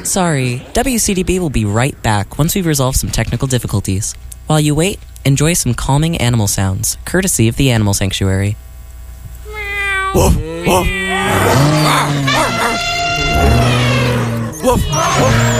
Sorry, WCDB will be right back once we've resolved some technical difficulties. While you wait, enjoy some calming animal sounds, courtesy of the Animal Sanctuary. Woof, woof. Woof, woof.